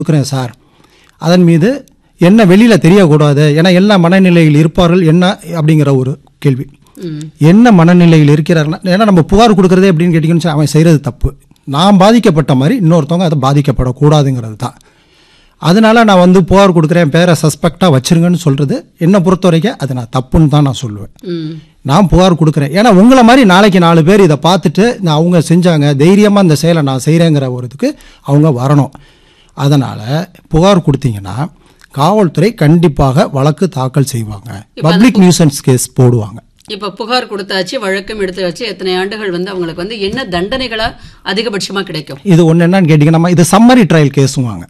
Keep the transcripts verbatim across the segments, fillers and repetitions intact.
கொடுக்குறேன் சார், அதன் மீது என்ன வெளியில் தெரியக்கூடாது, ஏன்னா எல்லா மனநிலையில் இருப்பார்கள் என்ன அப்படிங்கிற ஒரு கேள்வி. என்ன மனநிலையில் இருக்கிறாருன்னா, ஏன்னா நம்ம புகார் கொடுக்குறதே அப்படின்னு கேட்டிங்கன்னு அவன் செய்கிறது தப்பு, நான் பாதிக்கப்பட்ட மாதிரி இன்னொருத்தவங்க அதை பாதிக்கப்படக்கூடாதுங்கிறது தான். அதனால நான் வந்து புகார் கொடுக்குறேன், பேரை சஸ்பெக்டாக வச்சுருங்கன்னு சொல்கிறது என்னை பொறுத்த வரைக்கும் அது நான் தப்புன்னு தான் நான் சொல்லுவேன். நான் புகார் கொடுக்குறேன், ஏன்னா உங்களை மாதிரி நாளைக்கு நாலு பேர் இதை பார்த்துட்டு நான் அவங்க செஞ்சாங்க தைரியமாக இந்த செயலை நான் செய்கிறேங்கிற ஒரு இதுக்கு அவங்க வரணும். அதனால் புகார் கொடுத்தீங்கன்னா காவல்துறை கண்டிப்பாக வழக்கு தாக்கல் செய்வாங்க, பப்ளிக் நியூசன்ஸ் கேஸ் போடுவாங்க. இப்போ புகார் கொடுத்தாச்சு, வழக்கம் எடுத்தாச்சு, எத்தனை ஆண்டுகள் வந்து அவங்களுக்கு வந்து என்ன தண்டனைகளா அதிகபட்சமாக கிடைக்கும்? இது ஒன்று என்னன்னு கேட்டிங்கன்னா, நம்ம இது சம்மரி ட்ரையல் கேஸுவாங்க.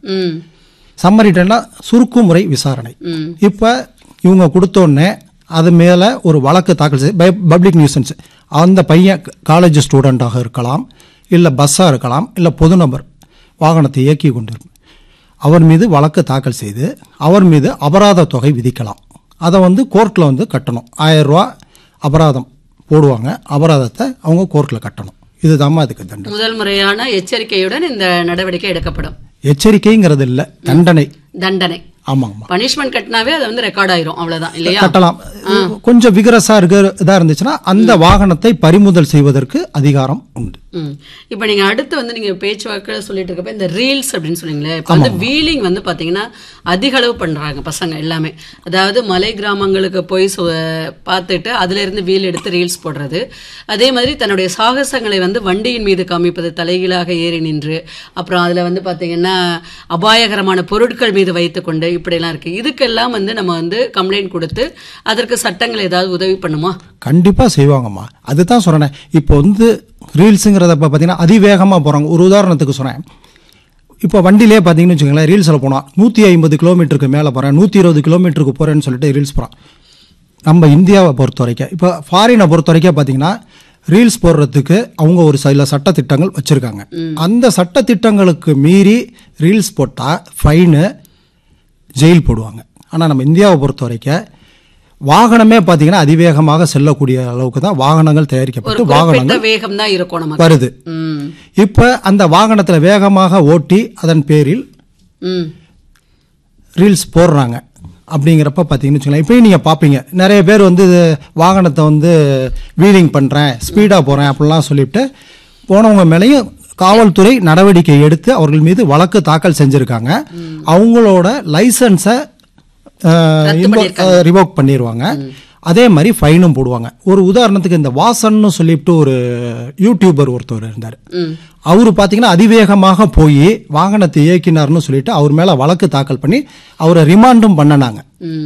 சம்மரி ட்ரையல்னா சுருக்குமுறை விசாரணை. இப்போ இவங்க கொடுத்தோடனே அது மேலே ஒரு வழக்கு தாக்கல் செய்ய பப்ளிக் நியூசன்ஸ், அந்த பையன் காலேஜ் ஸ்டூடெண்ட்டாக இருக்கலாம், இல்லை பஸ்ஸாக இருக்கலாம், இல்லை பொது நபர் வாகனத்தை இயக்கி கொண்டிருக்கும், அவர் மீது வழக்கு தாக்கல் செய்து அவர் மீது அபராத தொகை விதிக்கலாம். அதை வந்து கோர்ட்டில் வந்து கட்டணும், ஆயிரம் ரூபா அபராதம் போடுவாங்க, அபராதத்தை அவங்க கோர்ட்டில் கட்டணும். இதுதான் அதுக்கு தண்டனை. முதல் முறையான எச்சரிக்கையுடன் இந்த நடவடிக்கை எடுக்கப்படும். எச்சரிக்கைங்கிறது இல்லை, தண்டனை. தண்டனை. ஆமாங்கம்மா. பனிஷ்மெண்ட் கட்டினாவே அது வந்து ரெக்கார்ட் ஆயிரும், அவ்வளவுதான் இல்லையா? கட்டலாம். கொஞ்சம் விகரசா இருக்க இதா இருந்துச்சுன்னா அந்த வாகனத்தை பறிமுதல் செய்வதற்கு அதிகாரம் உண்டு. இப்போ நீங்க அடுத்து வந்து நீங்க பேச்சுவாக்க சொல்லிட்டு இருக்கப்ப இந்த ரீல்ஸ் அப்படின்னு சொன்னீங்களே, இப்போ வந்து வீலிங் வந்து பாத்தீங்கன்னா அதிக அளவு பண்றாங்க பசங்க எல்லாமே. அதாவது மலை கிராமங்களுக்கு போய் பார்த்துட்டு அதுல இருந்து வீல் எடுத்து ரீல்ஸ் போடுறது, அதே மாதிரி தன்னுடைய சாகசங்களை வந்து வண்டியின் மீது காமிப்பது, தலைகீழாக ஏறி நின்று, அப்புறம் அதுல வந்து பாத்தீங்கன்னா அபாயகரமான பொருட்கள் மீது வைத்துக்கொண்டு இப்படிலாம் இருக்கு. இதுக்கெல்லாம் வந்து நம்ம வந்து கம்ப்ளைண்ட் கொடுத்து அதற்கு சட்டங்கள் ஏதாவது உதவி பண்ணுமா? கண்டிப்பா செய்வாங்கம்மா. அதுதான் சொல்றேன். இப்போ வந்து ரீல்ஸுங்கிறத பார்த்தீங்கன்னா அதிவேகமாக போகிறாங்க. ஒரு உதாரணத்துக்கு சொன்னேன், இப்போ வண்டியிலே பார்த்தீங்கன்னு வச்சுக்கோங்களேன், ரீல்ஸில் போனால் நூற்றி ஐம்பது கிலோமீட்டருக்கு மேலே போகிறேன், நூற்றி இருபது கிலோமீட்டருக்கு போகிறேன்னு சொல்லிட்டு ரீல்ஸ் போகிறான். நம்ம இந்தியாவை பொறுத்த வரைக்கும், இப்போ ஃபாரினை பொறுத்த வரைக்கும் பார்த்தீங்கன்னா ரீல்ஸ் போடுறதுக்கு அவங்க ஒரு சில சட்டத்திட்டங்கள் வச்சுருக்காங்க. அந்த சட்டத்திட்டங்களுக்கு மீறி ரீல்ஸ் போட்டால் ஃபைனு, ஜெயில் போடுவாங்க. ஆனால் நம்ம இந்தியாவை பொறுத்த வரைக்கும் வாகனமே பார்த்தீங்கன்னா அதிவேகமாக செல்லக்கூடிய அளவுக்கு தான் வாகனங்கள் தயாரிக்கப்பட்டு வாகனங்கள் வேகம் தான் இருக்கும் வருது. இப்போ அந்த வாகனத்தில் வேகமாக ஓட்டி அதன் பேரில் ரீல்ஸ் போடுறாங்க. அப்படிங்கிறப்ப பார்த்தீங்கன்னு வச்சுக்கலாம், இப்போயும் நீங்கள் பார்ப்பீங்க நிறைய பேர் வந்து வாகனத்தை வந்து வீலிங் பண்ணுறேன், ஸ்பீடாக போகிறேன் அப்படிலாம் சொல்லிவிட்டு போனவங்க மேலேயும் காவல்துறை நடவடிக்கை எடுத்து அவர்கள் மீது வழக்கு தாக்கல் செஞ்சுருக்காங்க. அவங்களோட லைசன்ஸை ரிவோக் பண்ணிடுவாங்க. அதே மாதிரி ஃபைனும் போடுவாங்க. ஒரு உதாரணத்துக்கு இந்த வாசன்னு சொல்லிட்டு ஒரு யூடியூபர் ஒருத்தர் இருந்தார். அவரு பார்த்தீங்கன்னா அதிவேகமாக போய் வாகனத்தை இயக்கினார்னு சொல்லிட்டு அவர் மேலே வழக்கு தாக்கல் பண்ணி அவரை ரிமாண்டும் பண்ணனாங்க.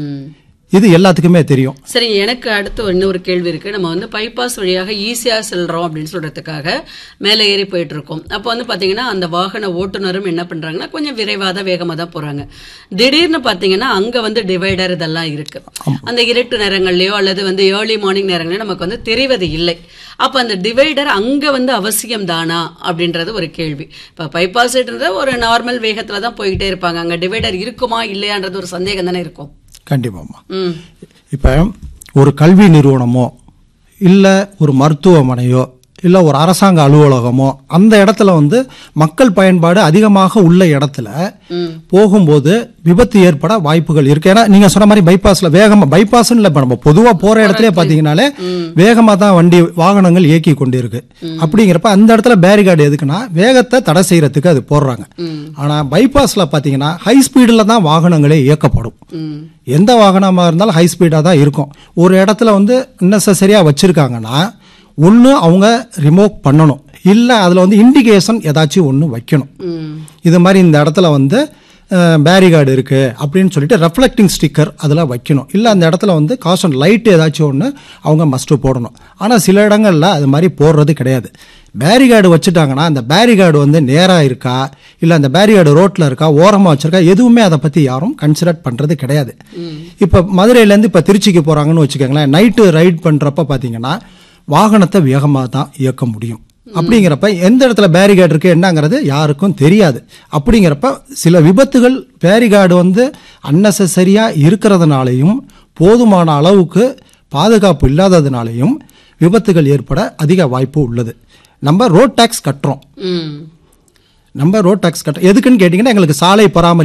இது எல்லாத்துக்குமே தெரியும். சரி, எனக்கு அடுத்து இன்னொரு கேள்வி இருக்கு. நம்ம வந்து பைபாஸ் வழியாக ஈஸியா செல்றோம் அப்படின்னு சொல்றதுக்காக மேலே ஏறி போயிட்டு இருக்கோம். அப்போ வந்து பாத்தீங்கன்னா அந்த வாகன ஓட்டுநரும் என்ன பண்றாங்கன்னா கொஞ்சம் விரைவாக தான் வேகமாக தான் போறாங்க. திடீர்னு பாத்தீங்கன்னா அங்க வந்து டிவைடர் இதெல்லாம் இருக்கு. அந்த இருட்டு நேரங்கள்லயோ அல்லது வந்து ஏர்லி மார்னிங் நேரங்களையோ நமக்கு வந்து தெரிவது இல்லை. அப்ப அந்த டிவைடர் அங்க வந்து அவசியம் தானா அப்படின்றது ஒரு கேள்வி. இப்ப பைபாஸ் ஒரு நார்மல் வேகத்துல தான் போயிட்டே இருப்பாங்க, அங்க டிவைடர் இருக்குமா இல்லையான்றது ஒரு சந்தேகம் தானே இருக்கும். கண்டிப்பாம்மா. இப்போ ஒரு கல்வி நிறுவனமோ இல்லை ஒரு மருத்துவமனையோ இல்லை ஒரு அரசாங்க அலுவலகமோ அந்த இடத்துல வந்து மக்கள் பயன்பாடு அதிகமாக உள்ள இடத்துல போகும்போது விபத்து ஏற்பட வாய்ப்புகள் இருக்கு. ஏன்னா நீங்க சொன்ன மாதிரி பைபாஸ்ல வேகமா, பைபாஸ் இல்லை, இப்போ நம்ம பொதுவாக போற இடத்துல பார்த்தீங்கன்னாலே வேகமாக தான் வண்டி வாகனங்கள் இயக்கி கொண்டு இருக்கு. அப்படிங்கிறப்ப அந்த இடத்துல பேரிகார்டு எதுக்குன்னா வேகத்தை தடை செய்யறதுக்கு அது போடுறாங்க. ஆனா பைபாஸ்ல பார்த்தீங்கன்னா ஹை ஸ்பீடில் தான் வாகனங்களே இயக்கப்படும். எந்த வாகனமாக இருந்தாலும் ஹை ஸ்பீடாக தான் இருக்கும். ஒரு இடத்துல வந்து நெசசரியாக வச்சிருக்காங்கன்னா ஒன்று அவங்க ரிமோவ் பண்ணணும், இல்லை அதில் வந்து இண்டிகேஷன் ஏதாச்சும் ஒன்று வைக்கணும். இது மாதிரி இந்த இடத்துல வந்து பேரிகார்டு இருக்குது அப்படின்னு சொல்லிட்டு ரெஃப்ளெக்டிங் ஸ்டிக்கர் அதில் வைக்கணும், இல்லை அந்த இடத்துல வந்து காஷன் லைட்டு ஏதாச்சும் ஒன்று அவங்க மஸ்ட்டு போடணும். ஆனால் சில இடங்களில் அது மாதிரி போடுறது கிடையாது. பேரிகார்டு வச்சுட்டாங்கன்னா அந்த பேரிகார்டு வந்து நேராக இருக்கா இல்லை அந்த பேரிகார்டு ரோட்டில் இருக்கா ஓரமாக வச்சுருக்கா எதுவுமே அதை பற்றி யாரும் கன்சிடர் பண்ணுறது கிடையாது. இப்போ மதுரையிலேருந்து இப்போ திருச்சிக்கு போகிறாங்கன்னு வச்சுக்கோங்களேன், நைட்டு ரைட் பண்ணுறப்ப பார்த்தீங்கன்னா வாகனத்தை வேகமாக தான் இயக்க முடியும். அப்படிங்கிறப்ப எந்த இடத்துல பேரிகார்டு இருக்கு என்னங்கிறது யாருக்கும் தெரியாது. அப்படிங்கிறப்ப சில விபத்துகள் பேரிகார்டு வந்து அன்னெசரியாக இருக்கிறதுனாலையும் போதுமான அளவுக்கு பாதுகாப்பு இல்லாததுனாலையும் விபத்துகள் ஏற்பட அதிக வாய்ப்பு உள்ளது. நம்ம ரோட் டேக்ஸ் கட்டுறோம், நம்ம ரோட் டாக்ஸ் கட்ட எதுக்குன்னு கேட்டிங்கன்னா எங்களுக்கு சாலை பராமரி